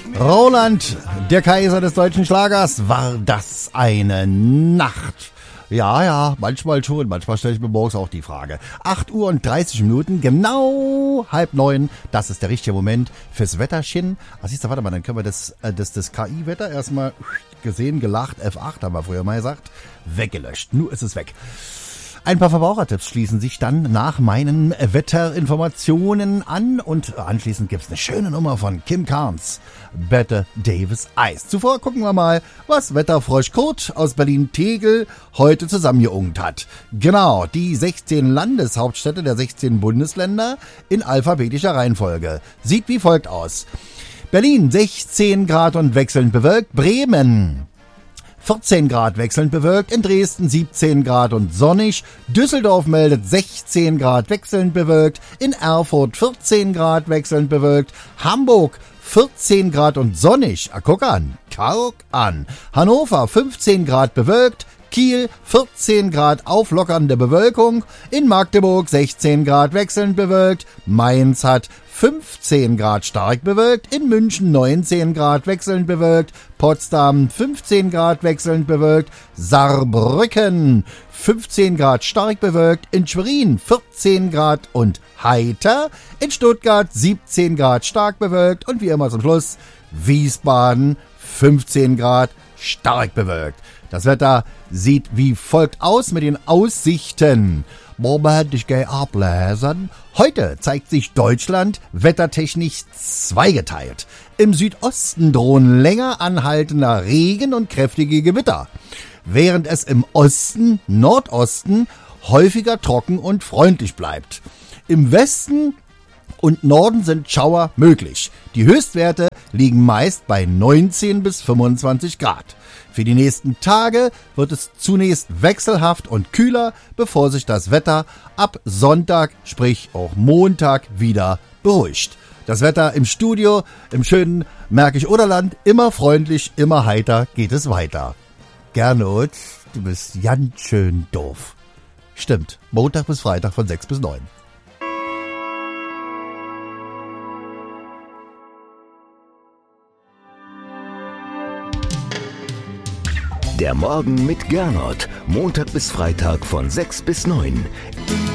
Roland, der Kaiser des deutschen Schlagers, war das eine Nacht? Ja, manchmal schon. Manchmal stelle ich mir morgens auch die Frage. 8 Uhr und 30 Minuten, genau 8:30. Das ist der richtige Moment fürs Wetterchen. Siehst du, warte mal, dann können wir das KI-Wetter erstmal gesehen, gelacht. F8 haben wir früher mal gesagt. Weggelöscht. Nur ist es weg. Ein paar Verbrauchertipps schließen sich dann nach meinen Wetterinformationen an und anschließend gibt's eine schöne Nummer von Kim Carnes, Bette Davis Eis. Zuvor gucken wir mal, was Wetterfrosch Kurt aus Berlin-Tegel heute zusammengeungt hat. Genau, die 16 Landeshauptstädte der 16 Bundesländer in alphabetischer Reihenfolge. Sieht wie folgt aus. Berlin 16 Grad und wechselnd bewölkt, Bremen 14 Grad wechselnd bewölkt, in Dresden 17 Grad und sonnig, Düsseldorf meldet 16 Grad wechselnd bewölkt, in Erfurt 14 Grad wechselnd bewölkt, Hamburg 14 Grad und sonnig, guck an, Hannover 15 Grad bewölkt, Kiel 14 Grad auflockernde Bewölkung, in Magdeburg 16 Grad wechselnd bewölkt, Mainz hat 15 Grad stark bewölkt, in München 19 Grad wechselnd bewölkt, Potsdam 15 Grad wechselnd bewölkt, Saarbrücken 15 Grad stark bewölkt, in Schwerin 14 Grad und heiter, in Stuttgart 17 Grad stark bewölkt und wie immer zum Schluss Wiesbaden 15 Grad stark bewölkt. Das Wetter sieht wie folgt aus mit den Aussichten. Moment, ich gehe ablesen. Heute zeigt sich Deutschland wettertechnisch zweigeteilt. Im Südosten drohen länger anhaltender Regen und kräftige Gewitter, während es im Osten, Nordosten häufiger trocken und freundlich bleibt. Im Westen und Norden sind Schauer möglich. Die Höchstwerte liegen meist bei 19 bis 25 Grad. Für die nächsten Tage wird es zunächst wechselhaft und kühler, bevor sich das Wetter ab Sonntag, sprich auch Montag, wieder beruhigt. Das Wetter im Studio, im schönen Märkisch-Oderland, immer freundlich, immer heiter geht es weiter. Gernot, du bist ganz schön doof. Stimmt, Montag bis Freitag von 6 bis 9. Der Morgen mit Gernot, Montag bis Freitag von 6 bis 9.